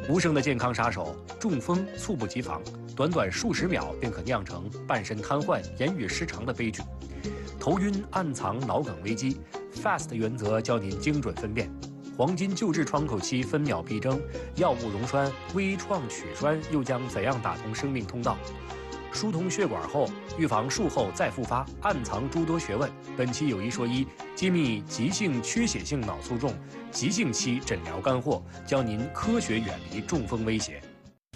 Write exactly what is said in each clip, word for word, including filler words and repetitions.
无声的健康杀手，中风猝不及防，短短数十秒便可酿成半身瘫痪、言语失常的悲剧。头晕暗藏脑梗危机 ，FAST 原则教您精准分辨。黄金救治窗口期分秒必争，药物溶栓、微创取栓又将怎样打通生命通道？疏通血管后，预防术后再复发，暗藏诸多学问。本期有一说一，揭秘急性缺血性脑卒中急性期诊疗干货，教您科学远离中风威胁。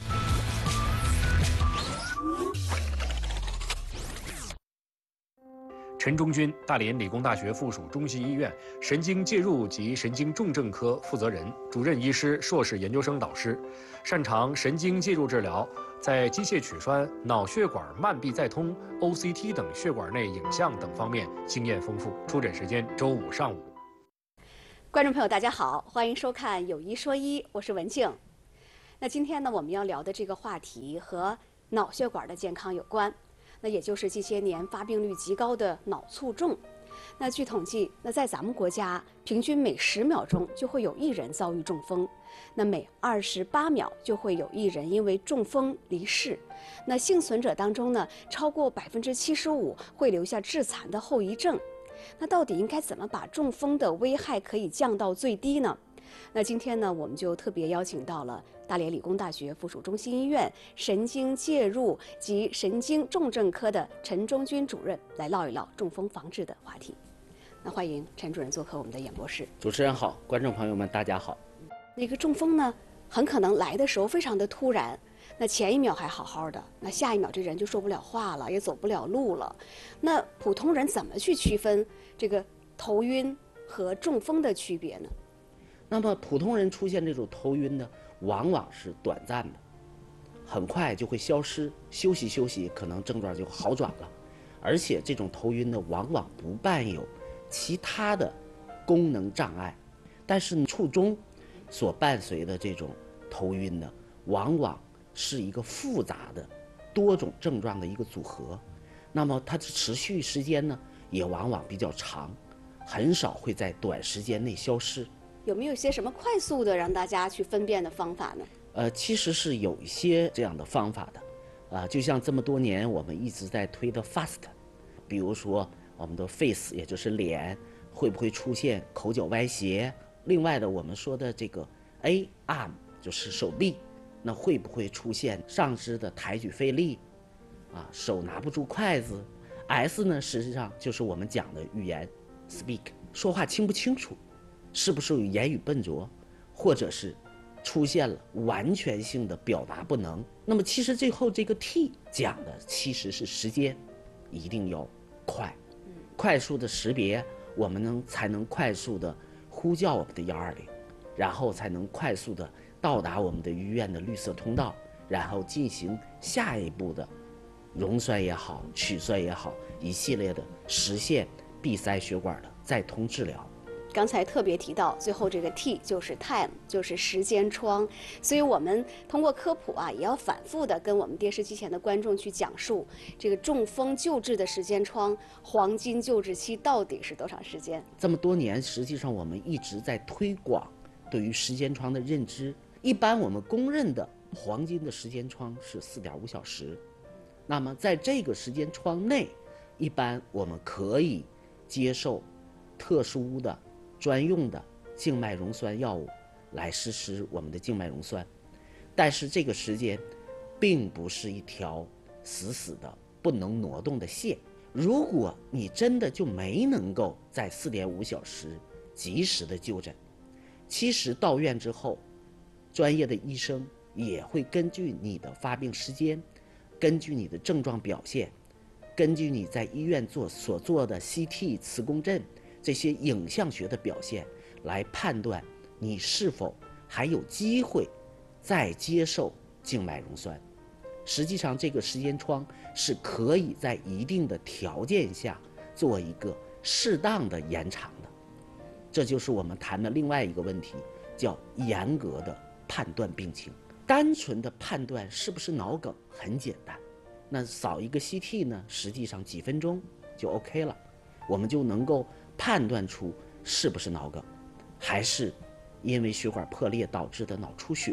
陈忠军，大连理工大学附属中心医院神经介入及神经重症科负责人、主任医师、硕士研究生导师，擅长神经介入治疗，在机械取栓、脑血管慢闭再通、O C T 等血管内影像等方面经验丰富。出诊时间周五上午。 观众朋友，大家好，欢迎收看《有一说一》，我是文静。那今天呢，我们要聊的这个话题和脑血管的健康有关。那也就是近些年发病率极高的脑卒中。那据统计，那在咱们国家，平均每十秒钟就会有一人遭遇中风，那每二十八秒就会有一人因为中风离世。那幸存者当中呢，超过百分之七十五会留下致残的后遗症。那到底应该怎么把中风的危害可以降到最低呢？那今天呢，我们就特别邀请到了大连理工大学附属中心医院神经介入及神经重症科的陈忠军主任来唠一唠中风防治的话题。那欢迎陈主任做客我们的演播室。 主持人好，观众朋友们大家好。 那个中风呢，很可能来的时候非常的突然，那前一秒还好好的，那下一秒这人就说不了话了，也走不了路了。那普通人怎么去区分这个头晕和中风的区别呢？ 那么普通人出现这种头晕呢，往往是短暂的，很快就会消失，休息休息，可能症状就好转了。而且这种头晕呢，往往不伴有其他的功能障碍，但是卒中所伴随的这种头晕呢，往往是一个复杂的多种症状的一个组合。那么它的持续时间呢，也往往比较长，很少会在短时间内消失。 有没有一些什么快速的让大家去分辨的方法呢？ 呃，其实是有一些这样的方法的，啊、呃，就像这么多年我们一直在推的 FAST， 比如说我们的 face， 也就是脸，会不会出现口角歪斜？另外的我们说的这个 A arm 就是手臂，那会不会出现上肢的抬举费力？啊，手拿不住筷子。S 呢，实际上就是我们讲的语言 speak， 说话清不清楚？是不是有言语笨拙，或者是出现了完全性的表达不能？那么其实最后这个 T 讲的其实是时间，一定要快，快速的识别，我们能才能快速的呼叫我们的一二零，然后才能快速的到达我们的医院的绿色通道，然后进行下一步的溶栓也好，取栓也好，一系列的实现闭塞血管的再通治疗。 刚才特别提到，最后这个 T 就是 time， 就是时间窗。所以我们通过科普啊，也要反复的跟我们电视机前的观众去讲述这个中风救治的时间窗，黄金救治期到底是多长时间？ 这么多年，实际上我们一直在推广对于时间窗的认知。一般我们公认的黄金的时间窗是 四点五小时。那么在这个时间窗内，一般我们可以接受特殊的专用的静脉溶栓药物来实施我们的静脉溶栓，但是这个时间并不是一条死死的不能挪动的线。如果你真的就没能够在 四点五小时及时的就诊，其实到院之后，专业的医生也会根据你的发病时间，根据你的症状表现，根据你在医院做所做的 C T 磁共振这些影像学的表现，来判断你是否还有机会再接受静脉溶栓。实际上这个时间窗是可以在一定的条件下做一个适当的延长的。这就是我们谈的另外一个问题，叫严格的判断病情。单纯的判断是不是脑梗很简单，那扫一个 C T 呢，实际上几分钟就 OK 了，我们就能够判断出是不是脑梗，还是因为血管破裂导致的脑出血，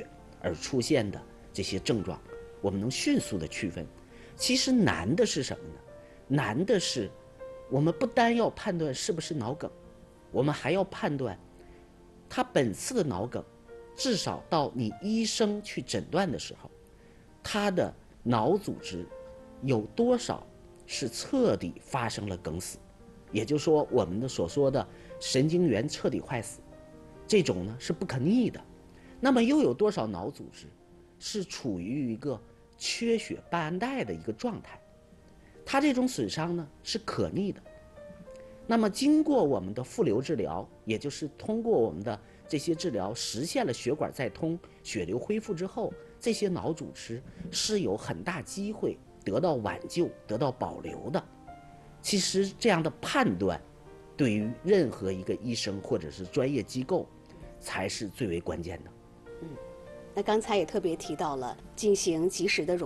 而出现的这些症状，我们能迅速的区分。其实难的是什么呢？难的是我们不单要判断是不是脑梗，我们还要判断他本次的脑梗，至少到你医生去诊断的时候，他的脑组织有多少是彻底发生了梗死，也就是说我们的所说的神经元彻底坏死，这种呢是不可逆的。那么又有多少脑组织是处于一个缺血半胺带的一个状态，它这种损伤呢是可逆的。那么经过我们的复流治疗，也就是通过我们的这些治疗实现了血管再通、血流恢复之后，这些脑组织是有很大机会得到挽救、得到保留的。其实这样的判断对于任何一个医生或者是专业机构才是最为关键的。 嗯，那刚才也特别提到了进行及时的溶